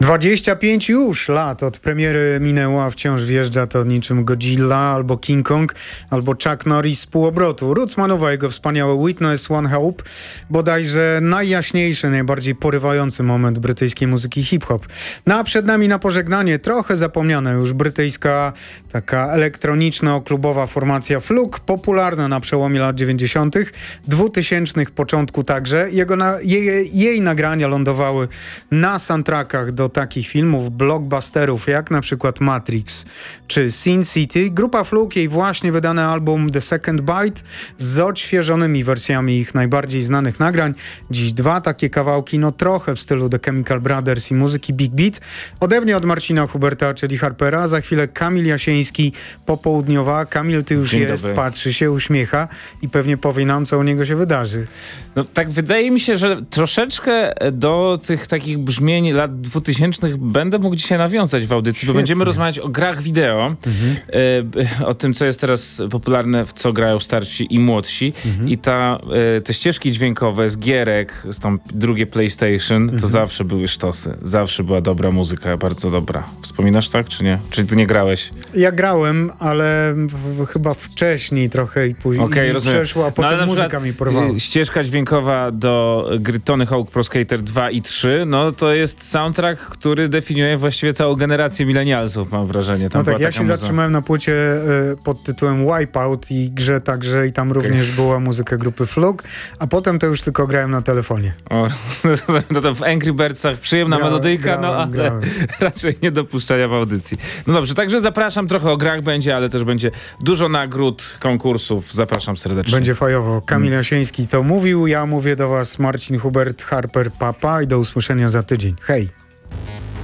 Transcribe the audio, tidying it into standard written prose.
25 już lat od premiery minęło, a wciąż wjeżdża to niczym Godzilla, albo King Kong, albo Chuck Norris z półobrotu. Rootsmanowa jego wspaniałe Witness One Hope, bodajże najjaśniejszy, najbardziej porywający moment brytyjskiej muzyki hip-hop. No a przed nami na pożegnanie trochę zapomniana już brytyjska, taka elektroniczno-klubowa formacja Fluke, popularna na przełomie lat 90., 2000 początku także. Jej nagrania lądowały na soundtrackach do takich filmów, blockbusterów jak na przykład Matrix czy Sin City. Grupa Fluke, jej właśnie wydany album The Second Bite z odświeżonymi wersjami ich najbardziej znanych nagrań. Dziś dwa takie kawałki, no trochę w stylu The Chemical Brothers i muzyki Big Beat. Ode mnie, od Marcina Huberta, czyli Harpera. Za chwilę Kamil Jasiński, popołudniowa. Kamil, ty już jest, dobry. Patrzy się, uśmiecha i pewnie powie nam, co u niego się wydarzy. No tak, wydaje mi się, że troszeczkę do tych takich brzmień lat 2000 będę mógł dzisiaj nawiązać w audycji, Świetnie. bo będziemy rozmawiać o grach wideo, o tym, co jest teraz popularne, w co grają starsi i młodsi. I te ścieżki dźwiękowe z gierek, z tam drugie PlayStation, to zawsze były sztosy. Zawsze była dobra muzyka, bardzo dobra. Wspominasz tak, czy nie? Czy ty nie grałeś? Ja grałem, ale chyba wcześniej trochę i później przeszła, a potem muzyka mi porwała. Ścieżka dźwiękowa do gry Tony Hawk Pro Skater 2 i 3, no to jest soundtrack, który definiuje właściwie całą generację milenialsów, mam wrażenie. Tam no tak, ja się zatrzymałem na płycie pod tytułem Wipeout i grze także, i tam również była muzyka grupy Fluke, a potem to już tylko grałem na telefonie. O, no to w Angry Birdsach przyjemna melodyjka, ale raczej nie dopuszczania w audycji. No dobrze, także zapraszam, trochę o grach będzie, ale też będzie dużo nagród, konkursów. Zapraszam serdecznie. Będzie fajowo. Kamil Jasiński to mówił, ja mówię do was Marcin Hubert, Harper, Papa i do usłyszenia za tydzień. Hej!